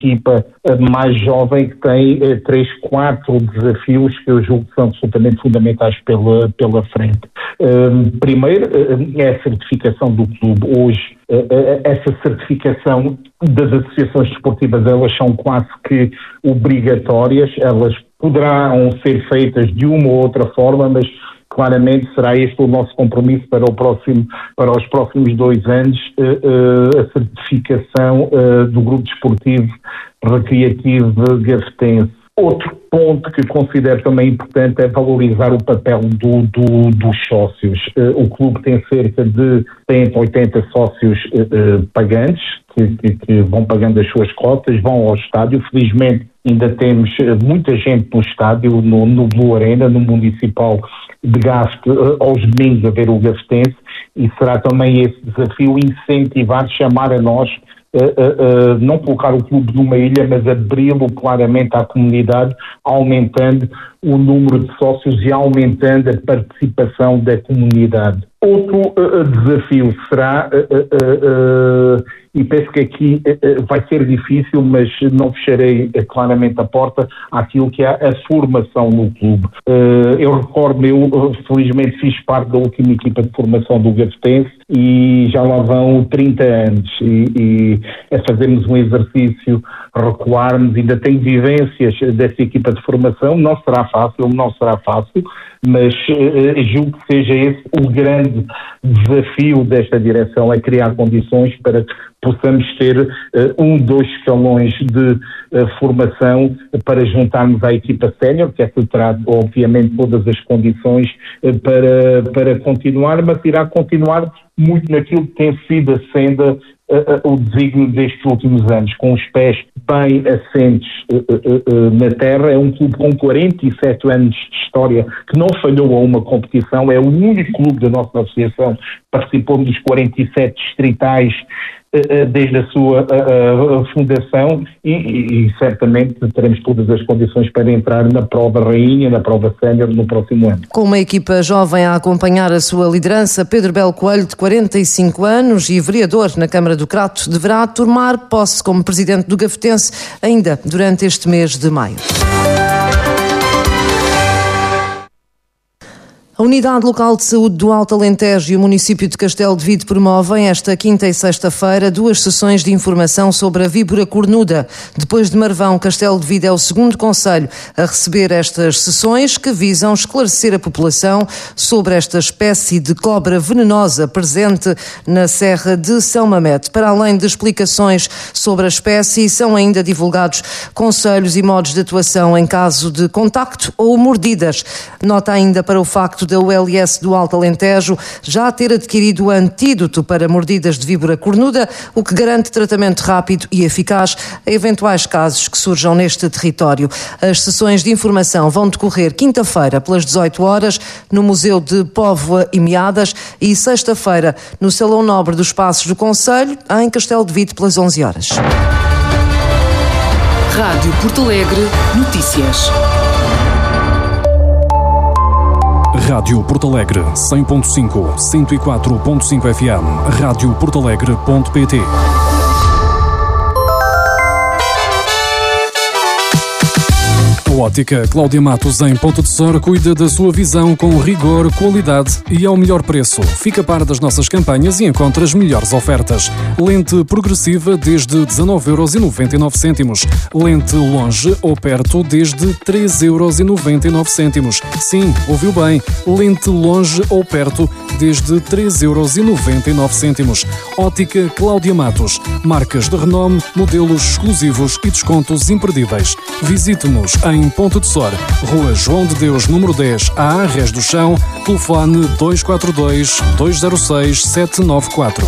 equipa mais jovem que tem 4 desafios que eu julgo que são absolutamente fundamentais pela frente. Primeiro, é a certificação do clube. Hoje, essa certificação das associações desportivas, elas são quase que obrigatórias, elas poderão ser feitas de uma ou outra forma, mas claramente será este o nosso compromisso para os próximos 2 anos, a certificação do Grupo Desportivo Recreativo Gafetense. Outro ponto que considero também importante é valorizar o papel dos sócios. O clube tem cerca de 70, 80 sócios pagantes, que vão pagando as suas cotas, vão ao estádio. Felizmente ainda temos muita gente no estádio, no Blue Arena, no Municipal de Gaste, aos domingos a ver o Gafetense, e será também esse desafio incentivar, chamar a nós, não colocar o clube numa ilha, mas abri-lo claramente à comunidade, aumentando o número de sócios e aumentando a participação da comunidade. Outro desafio será, e penso que aqui vai ser difícil, mas não fecharei claramente a porta àquilo que é a formação no clube. Eu recordo, eu felizmente fiz parte da última equipa de formação do Gafetense e já lá vão 30 anos e é fazermos um exercício, recuarmos, ainda tenho vivências dessa equipa de formação, não será fácil, mas julgo que seja esse o grande desafio desta direção, é criar condições para que possamos ter 2 escalões de formação para juntarmos à equipa sénior, que essa terá obviamente todas as condições para continuar, mas irá continuar muito naquilo que tem sido a senda, o desígnio destes últimos anos, com os pés bem assentes na terra. É um clube com 47 anos de história que não falhou a uma competição, é o único clube da nossa associação que participou dos 47 distritais desde a sua fundação e certamente teremos todas as condições para entrar na prova rainha, na prova sénior no próximo ano. Com uma equipa jovem a acompanhar a sua liderança, Pedro Belo Coelho, de 45 anos e vereador na Câmara do Crato, deverá tomar posse como presidente do Gafetense ainda durante este mês de maio. A Unidade Local de Saúde do Alto Alentejo e o município de Castelo de Vide promovem esta quinta e sexta-feira 2 sessões de informação sobre a víbora cornuda. Depois de Marvão, Castelo de Vide é o segundo concelho a receber estas sessões que visam esclarecer a população sobre esta espécie de cobra venenosa presente na Serra de São Mamede. Para além de explicações sobre a espécie, são ainda divulgados conselhos e modos de atuação em caso de contacto ou mordidas. Nota ainda para o facto da ULS do Alto Alentejo já ter adquirido o antídoto para mordidas de víbora cornuda, o que garante tratamento rápido e eficaz a eventuais casos que surjam neste território. As sessões de informação vão decorrer quinta-feira pelas 18 horas no Museu de Póvoa e Meadas e sexta-feira no Salão Nobre dos Passos do Concelho, em Castelo de Vide, pelas 11 horas. Rádio Porto Alegre Notícias. Rádio Porto Alegre 100.5, 104.5 FM, radioportalegre.pt. A ótica Cláudia Matos em Ponta de Sor cuida da sua visão com rigor, qualidade e ao melhor preço. Fica a par das nossas campanhas e encontra as melhores ofertas. Lente progressiva desde 19,99€. Lente longe ou perto desde 3,99€. Sim, ouviu bem. Lente longe ou perto desde 3,99€. Ótica Cláudia Matos. Marcas de renome, modelos exclusivos e descontos imperdíveis. Visite-nos em Ponta de Sor, Rua João de Deus, número 10, a Arres do Chão, telefone 242-206-794.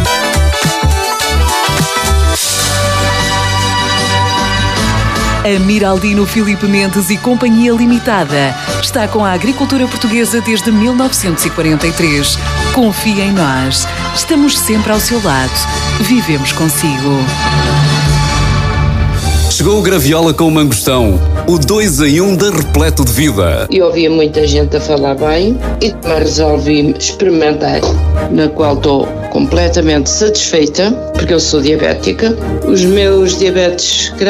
Amiraldino Filipe Mendes e Companhia Limitada está com a agricultura portuguesa desde 1943. Confie em nós. Estamos sempre ao seu lado. Vivemos consigo. Chegou o Graviola com o Mangostão, o 2 em 1 da Repleto de Vida. Eu ouvia muita gente a falar bem e resolvi experimentar, na qual estou completamente satisfeita, porque eu sou diabética. Os meus diabetes